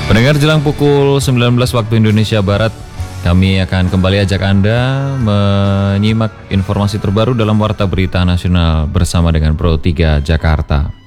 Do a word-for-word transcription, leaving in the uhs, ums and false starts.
Pendengar, jelang pukul sembilan belas waktu Indonesia Barat, kami akan kembali ajak Anda menyimak informasi terbaru dalam Warta Berita Nasional bersama dengan Pro tiga Jakarta.